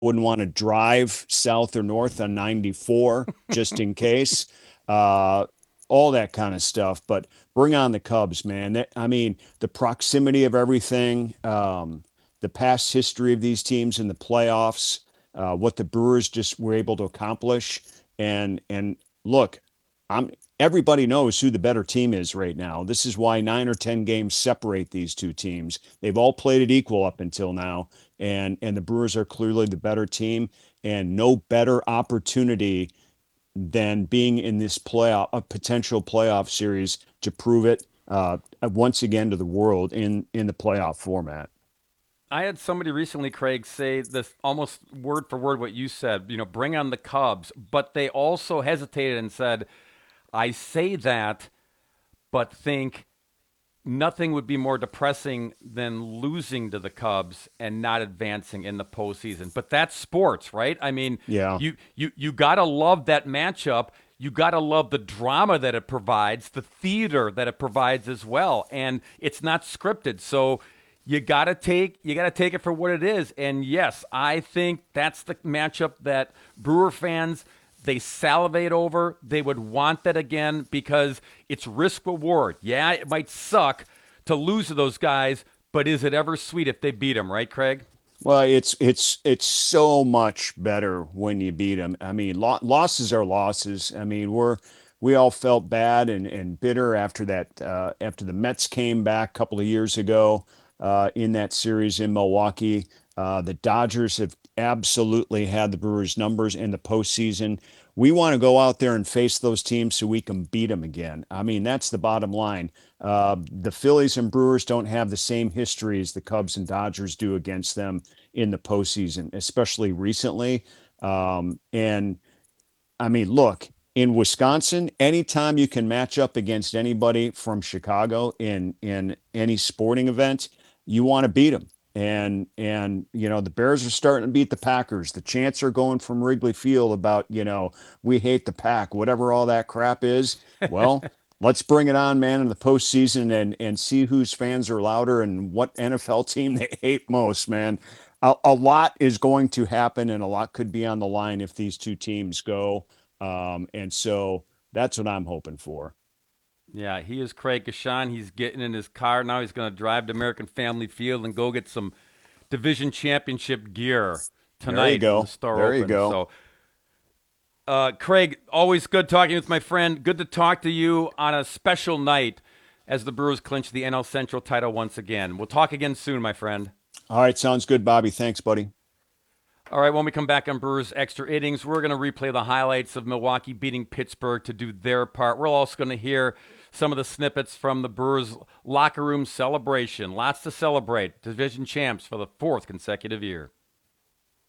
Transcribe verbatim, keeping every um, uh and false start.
wouldn't want to drive south or north on ninety-four just in case. Uh, all that kind of stuff. But bring on the Cubs, man. That, I mean, the proximity of everything, um, the past history of these teams in the playoffs, uh, what the Brewers just were able to accomplish, and and look, I'm everybody knows who the better team is right now. This is why nine or ten games separate these two teams. They've all played it equal up until now, and and the Brewers are clearly the better team, and no better opportunity than being in this playoff, a potential playoff series to prove it uh, once again to the world in in the playoff format. I had somebody recently, Craig, say this almost word for word what you said, you know, bring on the Cubs, but they also hesitated and said, I say that, but think nothing would be more depressing than losing to the Cubs and not advancing in the postseason. But that's sports, right? I mean, Yeah. you you you gotta love that matchup. You gotta love the drama that it provides, the theater that it provides as well, and it's not scripted. So you gotta take you gotta take it for what it is. And yes, I think that's the matchup that Brewer fans they salivate over. They would want that again because it's risk reward. Yeah, it might suck to lose to those guys, but is it ever sweet if they beat them, right, Craig? Well, it's it's it's so much better when you beat them. I mean, lo losses are losses. I mean, we're we all felt bad and and bitter after that uh, after the Mets came back a couple of years ago uh, in that series in Milwaukee. Uh, the Dodgers have absolutely had the Brewers' numbers in the postseason. We want to go out there and face those teams so we can beat them again. I mean, that's the bottom line. Uh, the Phillies and Brewers don't have the same history as the Cubs and Dodgers do against them in the postseason, especially recently. Um, and I mean, look, in Wisconsin, anytime you can match up against anybody from Chicago in in any sporting event, you want to beat them. And and you know the Bears are starting to beat the Packers. The chants are going from Wrigley Field about you know we hate the Pack, whatever all that crap is. Well, let's bring it on, man, in the postseason and and see whose fans are louder and what N F L team they hate most, man. A, a lot is going to happen, and a lot could be on the line if these two teams go um, and so that's what I'm hoping for. Yeah, he is Craig Gashan. He's getting in his car now. He's going to drive to American Family Field and go get some division championship gear There you tonight when the go. store There you opens. go. So, uh, Craig, always good talking with my friend. Good to talk to you on a special night as the Brewers clinch the N L Central title once again. We'll talk again soon, my friend. All right. Sounds good, Bobby. Thanks, buddy. All right, when we come back on Brewers Extra Innings, we're going to replay the highlights of Milwaukee beating Pittsburgh to do their part. We're also going to hear some of the snippets from the Brewers locker room celebration. Lots to celebrate. Division champs for the fourth consecutive year.